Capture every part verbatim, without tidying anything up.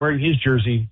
wearing his jersey,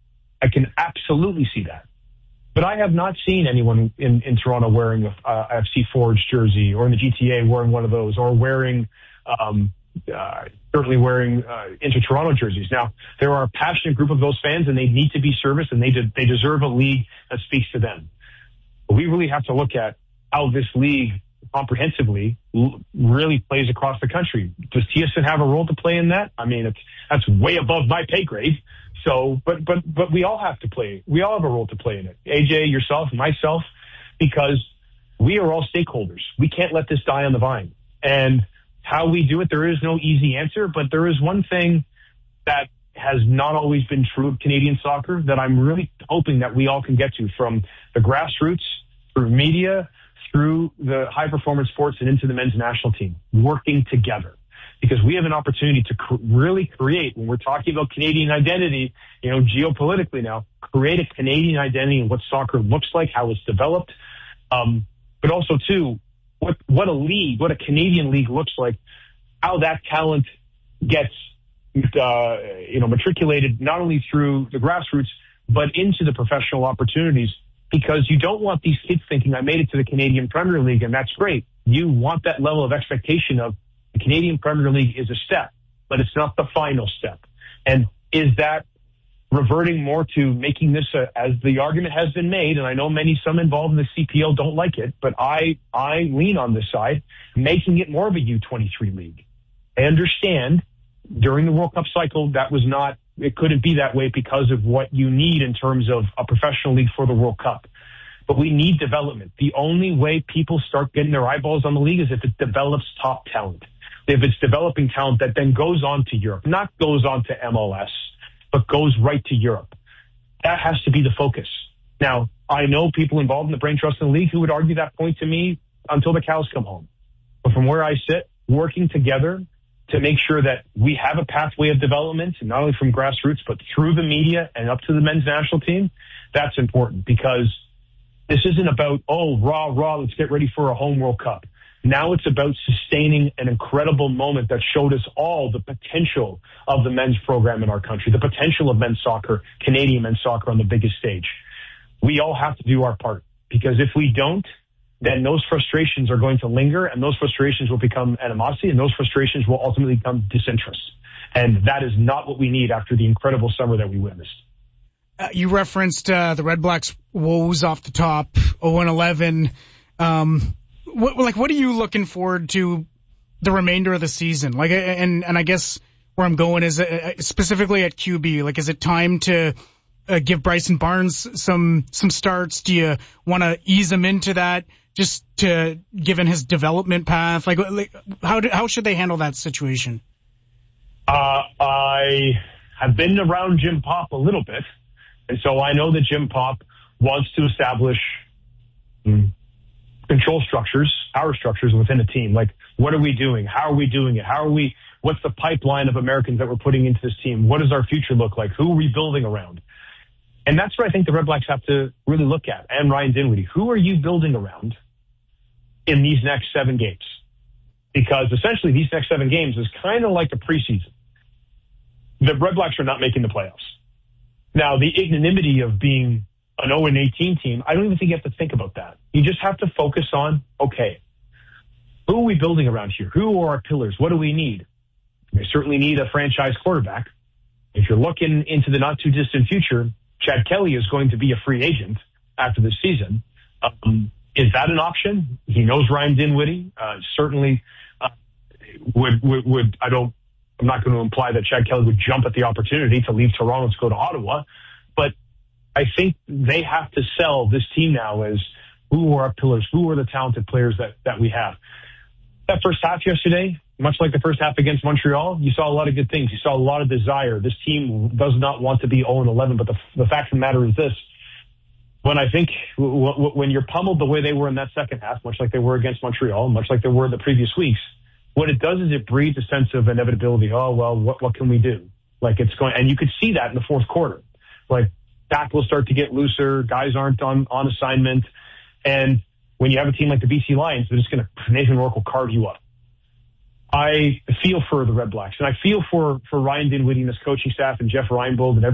I can absolutely see that. But I have not seen anyone in, in Toronto wearing a uh, F C Forge jersey, or in the G T A wearing one of those, or wearing, um, uh, certainly wearing uh, Inter Toronto jerseys. Now, there are a passionate group of those fans, and they need to be serviced, and they de- they deserve a league that speaks to them. But we really have to look at how this league comprehensively l- really plays across the country. Does T S N have a role to play in that? I mean, it's, that's way above my pay grade. So, but, but, but we all have to play. We all have a role to play in it. A J, yourself, myself, because we are all stakeholders. We can't let this die on the vine. And how we do it, there is no easy answer, but there is one thing that has not always been true of Canadian soccer that I'm really hoping that we all can get to, from the grassroots, through media, through the high performance sports, and into the men's national team, working together. Because we have an opportunity to cr- really create, when we're talking about Canadian identity, you know, geopolitically now, create a Canadian identity and what soccer looks like, how it's developed. Um, but also, too, what, what a league, what a Canadian league looks like, how that talent gets, uh, you know, matriculated not only through the grassroots, but into the professional opportunities. Because you don't want these kids thinking, I made it to the Canadian Premier League, and that's great. You want that level of expectation of, the Canadian Premier League is a step, but it's not the final step. And is that reverting more to making this, a, as the argument has been made, and I know many, some involved in the C P L don't like it, but I, I lean on this side, making it more of a U twenty-three league. I understand during the World Cup cycle that was not, it couldn't be that way because of what you need in terms of a professional league for the World Cup. But we need development. The only way people start getting their eyeballs on the league is if it develops top talent. If it's developing talent that then goes on to Europe, not goes on to M L S, but goes right to Europe. That has to be the focus. Now, I know people involved in the Brain Trust in the league who would argue that point to me until the cows come home. But from where I sit, working together to make sure that we have a pathway of development, not only from grassroots, but through the media and up to the men's national team, that's important, because this isn't about, oh, rah, rah, let's get ready for a home World Cup. Now it's about sustaining an incredible moment that showed us all the potential of the men's program in our country, the potential of men's soccer, Canadian men's soccer on the biggest stage. We all have to do our part, because if we don't, then those frustrations are going to linger, and those frustrations will become animosity, and those frustrations will ultimately become disinterest. And that is not what we need after the incredible summer that we witnessed. Uh, you referenced uh, the Red Blacks' woes off the top, oh and eleven. Um, what, like, what are you looking forward to the remainder of the season? Like, and and I guess where I'm going is uh, specifically at Q B. Like, is it time to uh, give Bryson Barnes some some starts? Do you want to ease him into that, just to given his development path? Like, like how do, how should they handle that situation? Uh, I have been around Jim Popp a little bit, and so I know that Jim Popp wants to establish mm, control structures, power structures within a team. Like, what are we doing? How are we doing it? How are we, what's the pipeline of Americans that we're putting into this team? What does our future look like? Who are we building around? And that's what I think the Red Blacks have to really look at. And Ryan Dinwiddie, who are you building around in these next seven games? Because essentially these next seven games is kind of like a preseason. The Red Blacks are not making the playoffs. Now, the ignominy of being an oh and eighteen team, I don't even think you have to think about that. You just have to focus on, okay, who are we building around here? Who are our pillars? What do we need? We certainly need a franchise quarterback. If you're looking into the not too distant future, Chad Kelly is going to be a free agent after this season. Um, is that an option? He knows Ryan Dinwiddie. Uh, certainly uh, would, would, would, I don't, I'm not going to imply that Chad Kelly would jump at the opportunity to leave Toronto to go to Ottawa, but I think they have to sell this team now as who are our pillars, who are the talented players that, that we have. That first half yesterday, much like the first half against Montreal, you saw a lot of good things. You saw a lot of desire. This team does not want to be oh and eleven, but the, the fact of the matter is this. When I think w- w- when you're pummeled the way they were in that second half, much like they were against Montreal, much like they were in the previous weeks, what it does is it breeds a sense of inevitability. Oh, well, what, what can we do? Like it's going, and you could see that in the fourth quarter. Like tackles start to get looser, guys aren't on, on assignment. And when you have a team like the B C Lions, they're just going to, Nathan Rourke will carve you up. I feel for the Red Blacks, and I feel for, for Ryan Dinwiddie and his coaching staff and Jeff Reinbold and